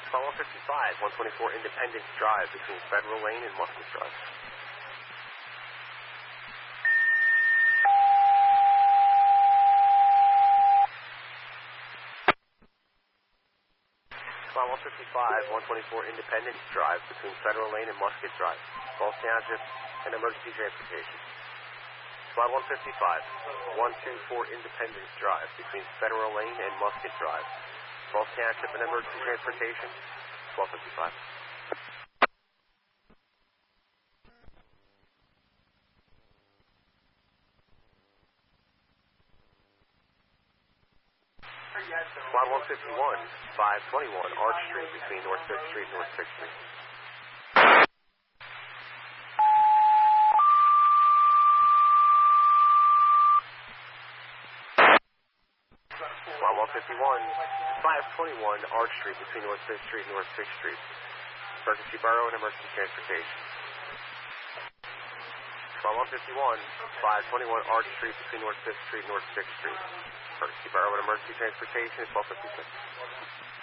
Squad 155, 124 Independence Drive between Federal Lane and Musket Drive. Squad 155, 124 Independence Drive between Federal Lane and Musket Drive. Falls Township and emergency transportation. Squad 155, 124 Independence Drive between Federal Lane and Musket Drive. Falls Township and emergency transportation. Squad 55. Squad 151, 521 Arch Street between North 5th Street and North 6th Street. Squad 151, 521 Arch Street between North 5th Street and North 6th Street. Emergency Borough and emergency transportation. Squad 151, 521 Arch Street between North 5th Street and North 6th Street. Emergency Borough and emergency transportation is 1256.